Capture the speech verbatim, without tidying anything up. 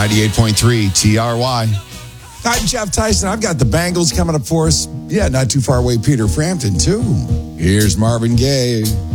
ninety-eight point three T R Y. I'm Jeff Tyson. I've got the Bangles coming up for us. Yeah, not too far away, Peter Frampton, too. Here's Marvin Gaye.